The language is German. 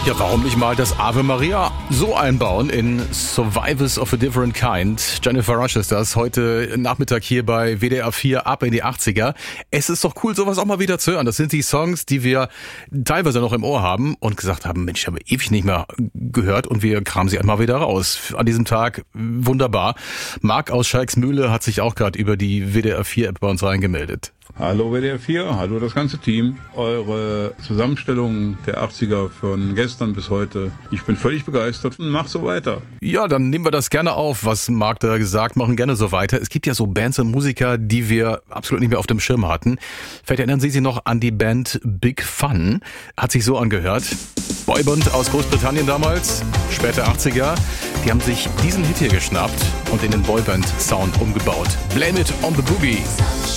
Ja, warum nicht mal das Ave Maria so einbauen in Survivors of a Different Kind? Jennifer Rush ist das, heute Nachmittag hier bei WDR 4 ab in die 80er. Es ist doch cool, sowas auch mal wieder zu hören. Das sind die Songs, die wir teilweise noch im Ohr haben und gesagt haben, Mensch, haben wir ewig nicht mehr gehört und wir kramen sie einmal wieder raus. An diesem Tag wunderbar. Marc aus Schalksmühle hat sich auch gerade über die WDR 4 App bei uns reingemeldet. Hallo WDR 4, hallo das ganze Team. Eure Zusammenstellung der 80er von gestern bis heute, ich bin völlig begeistert und mach so weiter. Ja, dann nehmen wir das gerne auf, was Marc da gesagt, machen gerne so weiter. Es gibt ja so Bands und Musiker, die wir absolut nicht mehr auf dem Schirm hatten. Vielleicht erinnern Sie sich noch an die Band Big Fun. Hat sich so angehört. Boyband aus Großbritannien damals, späte 80er. Die haben sich diesen Hit hier geschnappt und in den Boyband-Sound umgebaut. Blame it on the Boogie.